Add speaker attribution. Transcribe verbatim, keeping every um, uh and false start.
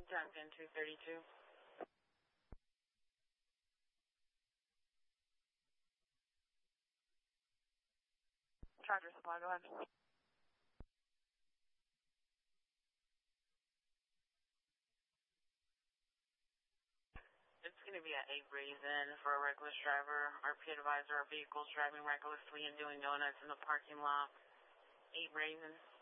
Speaker 1: Tapped in two thirty-two. Charger Supply, go ahead. It's going to be at eight Brazen for a reckless driver. R P advisor, our vehicle's driving recklessly and doing donuts in the parking lot. eight Brazen.